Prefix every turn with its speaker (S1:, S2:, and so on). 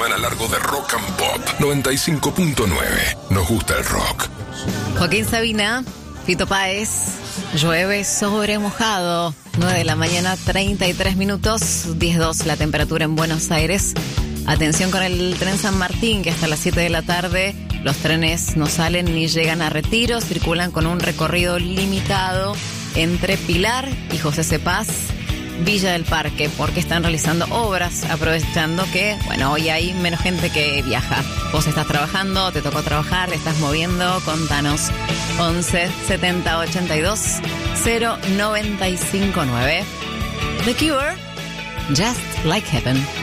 S1: A largo de Rock and Pop 95.9. Nos gusta el rock.
S2: Joaquín Sabina, Fito Páez, llueve sobre mojado. 9 de la mañana, 33 minutos, 10:02 la temperatura en Buenos Aires. Atención con el tren San Martín, que hasta las 7 de la tarde los trenes no salen ni llegan a Retiro. Circulan con un recorrido limitado entre Pilar y José Cepaz, Villa del Parque, porque están realizando obras, aprovechando que, bueno, hoy hay menos gente que viaja. Vos estás trabajando, te tocó trabajar, le estás moviendo, contanos. 11 70 82 0959. The Cure, Just Like Heaven.